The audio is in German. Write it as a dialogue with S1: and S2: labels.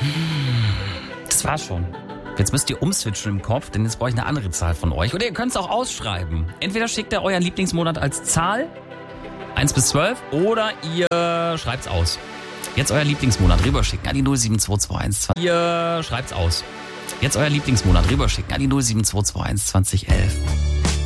S1: Das war schon. Jetzt müsst ihr umswitchen im Kopf, denn jetzt brauche ich eine andere Zahl von euch. Oder ihr könnt es auch ausschreiben. Entweder schickt ihr euren Lieblingsmonat als Zahl, 1 bis 12, oder ihr schreibt's aus. Jetzt euer Lieblingsmonat rüberschicken an die 07221. Ihr schreibt's aus. Jetzt euer Lieblingsmonat rüberschicken an die 07221 2011.